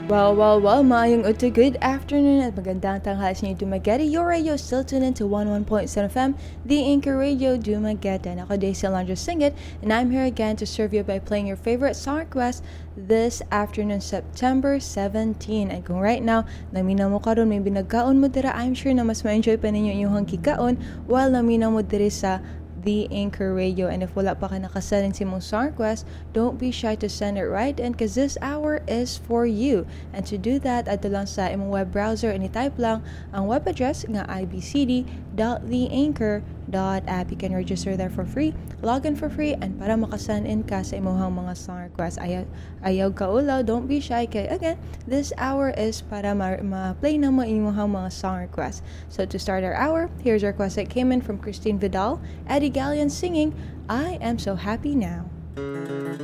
Well, maayong uto, good afternoon at magandang tanghali sa inyo Dumaguete. Your radio still tuned in to 101.7 FM, the Anchor Radio Dumaguete. And ako Daisy Alondra Singit, and I'm here again to serve you by playing your favorite song request this afternoon, September 17. And kung right now, naminaw mo karon may binagkaon mo dira, I'm sure na mas ma-enjoy pa ninyo inyong kikaon while naminaw mo diri sa the Anchor Radio. And if wala pa ka nakasalin si mong song request, don't be shy to send it right in because this hour is for you. And to do that, add lang sa imong web browser and i-type lang ang web address nga ibcd.theanchor.app. You can register there for free, log in for free, and para makasign in ka sa imong mga song request. Ayaw ka ulaw, don't be shy kay again, this hour is para ma-play na mo imong mga song request. So to start our hour, here's our request that came in from Christine Vidal, Eddie Gallion singing I Am So Happy Now.